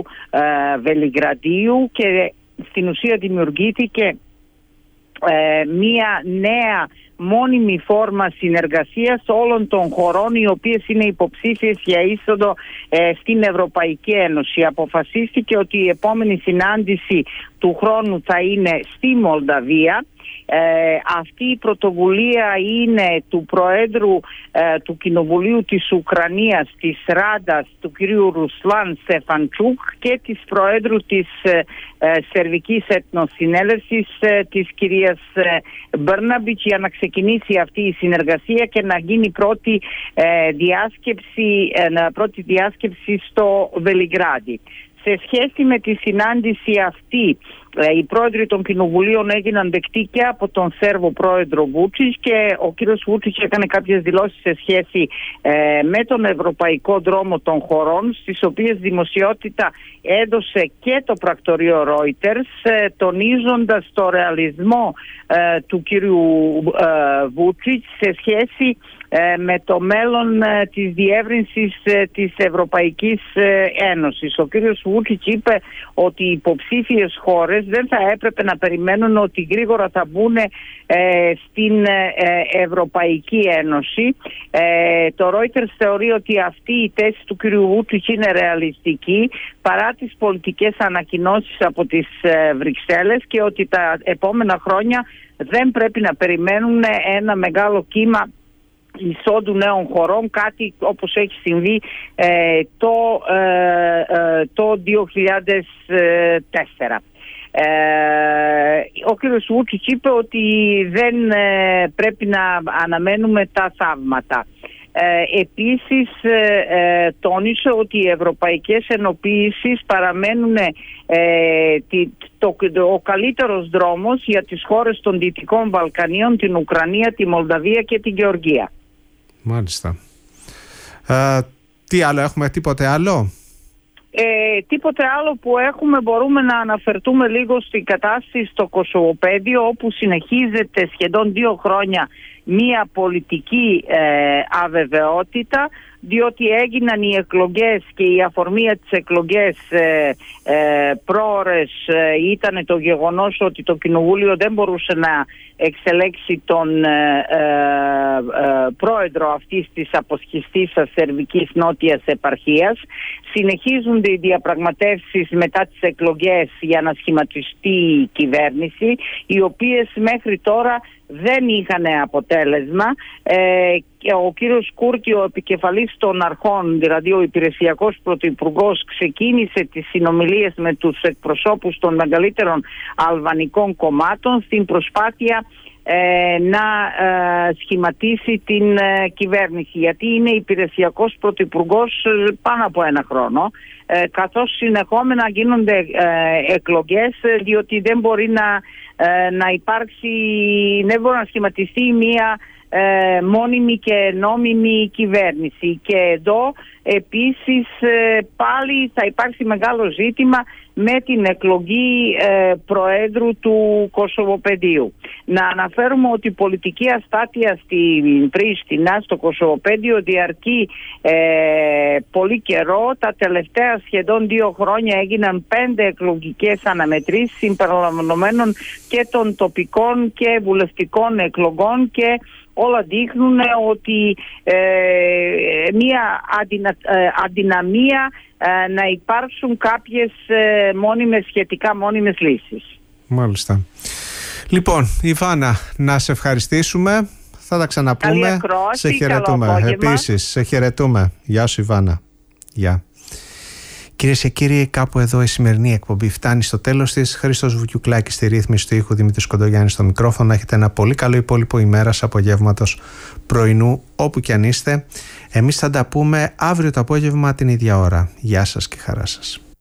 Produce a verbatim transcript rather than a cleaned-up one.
του ε, Βελιγραδίου, και στην ουσία δημιουργήθηκε ε, μία νέα μόνιμη φόρμα συνεργασίας όλων των χωρών οι οποίες είναι υποψήφιες για είσοδο ε, στην Ευρωπαϊκή Ένωση. Αποφασίστηκε ότι η επόμενη συνάντηση του χρόνου θα είναι στη Μολδαβία. Ε, αυτή η πρωτοβουλία είναι του Προέδρου ε, του Κοινοβουλίου της Ουκρανίας, της Ράντας, του κυρίου Ρουσλάν Στεφαντσούκ, και της Προέδρου της ε, ε, Σερβικής Εθνοσυνέλευσης, ε, της κυρίας ε, Μπέρναμπιτς, για να ξεκινήσει αυτή η συνεργασία και να γίνει πρώτη, ε, διάσκεψη, ε, πρώτη διάσκεψη στο Βελιγράδι. Σε σχέση με τη συνάντηση αυτή, οι πρόεδροι των κοινοβουλίων έγιναν δεκτοί και από τον Σέρβο πρόεδρο Βούτσιτς, και ο κύριος Βούτσιτς έκανε κάποιες δηλώσεις σε σχέση ε, με τον ευρωπαϊκό δρόμο των χωρών, στις οποίες δημοσιότητα έδωσε και το πρακτορείο Reuters, ε, τονίζοντας το ρεαλισμό ε, του κύριου ε, Βούτσιτς σε σχέση με το μέλλον ε, της διεύρυνσης ε, της Ευρωπαϊκής ε, Ένωσης. Ο κύριος Βούτσιτς είπε ότι οι υποψήφιες χώρες δεν θα έπρεπε να περιμένουν ότι γρήγορα θα μπουν ε, στην ε, Ευρωπαϊκή Ένωση. Ε, το Reuters θεωρεί ότι αυτή η θέση του κύριου Βούτσιτς είναι ρεαλιστική παρά τις πολιτικές ανακοινώσεις από τις ε, Βρυξέλλες, και ότι τα επόμενα χρόνια δεν πρέπει να περιμένουν ένα μεγάλο κύμα εισόδου νέων χωρών, κάτι όπως έχει συμβεί ε, το, ε, ε, το δύο χιλιάδες τέσσερα. Ε, ο κ. Βούτσιτς είπε ότι δεν ε, πρέπει να αναμένουμε τα θαύματα. Ε, επίσης ε, τόνισε ότι οι ευρωπαϊκές ενοποίησεις παραμένουν ε, το, το, ο καλύτερος δρόμος για τις χώρες των Δυτικών Βαλκανίων, την Ουκρανία, τη Μολδαβία και την Γεωργία. Μάλιστα. Ε, τι άλλο έχουμε, τίποτε άλλο? Ε, τίποτε άλλο που έχουμε, μπορούμε να αναφερθούμε λίγο στην κατάσταση στο Κωσοβοπέδιο, όπου συνεχίζεται σχεδόν δύο χρόνια μία πολιτική ε, αβεβαιότητα, διότι έγιναν οι εκλογές και η αφορμή τις εκλογές ε, ε, πρόορες ε, ήταν το γεγονός ότι το Κοινοβούλιο δεν μπορούσε να εξελέξει τον ε, ε, ε, πρόεδρο αυτής της αποσχιστής σερβικής νότιας επαρχίας. Συνεχίζονται οι διαπραγματεύσεις μετά τις εκλογές για να σχηματιστεί η κυβέρνηση, οι οποίες μέχρι τώρα δεν είχαν αποτέλεσμα. Ε, και ο κύριος Κούρτη, ο επικεφαλής των αρχών, δηλαδή ο υπηρεσιακός πρωθυπουργός, ξεκίνησε τις συνομιλίες με τους εκπροσώπους των μεγαλύτερων αλβανικών κομμάτων στην προσπάθεια ε, να ε, σχηματίσει την ε, κυβέρνηση, γιατί είναι υπηρεσιακός πρωθυπουργός ε, πάνω από ένα χρόνο, ε, καθώς συνεχόμενα γίνονται ε, εκλογές, διότι δεν μπορεί να, ε, να υπάρξει, δεν μπορεί να σχηματιστεί μία Ε, μόνιμη και νόμιμη κυβέρνηση. Και εδώ επίσης ε, πάλι θα υπάρξει μεγάλο ζήτημα με την εκλογή ε, Προέδρου του Κωσοβοπεδίου. Να αναφέρουμε ότι η πολιτική αστάθεια στην Πρίστινα, στο Κωσοβοπέδιο, διαρκεί ε, πολύ καιρό. Τα τελευταία σχεδόν δύο χρόνια έγιναν πέντε εκλογικές αναμετρήσεις συμπεριλαμβανομένων και των τοπικών και βουλευτικών εκλογών, και όλα δείχνουν ότι ε, μια αδυνα, ε, αδυναμία ε, να υπάρξουν κάποιες ε, μόνιμες, σχετικά μόνιμες λύσεις. Μάλιστα. Λοιπόν, Ιβάνα, να σε ευχαριστήσουμε. Θα τα ξαναπούμε. Καλή ακρόαση, σε χαιρετούμε. Επίσης, σε χαιρετούμε. Γεια σου, Ιβάνα. Γεια. Κυρίες και κύριοι, κάπου εδώ η σημερινή εκπομπή φτάνει στο τέλος της. Χρήστος Βουκιουκλάκης στη ρύθμιση του ήχου, Δημήτρης Κοντογιάννης στο μικρόφωνο. Έχετε ένα πολύ καλό υπόλοιπο ημέρας, απογεύματος, πρωινού, όπου κι αν είστε. Εμείς θα τα πούμε αύριο το απόγευμα την ίδια ώρα. Γεια σας και χαρά σας.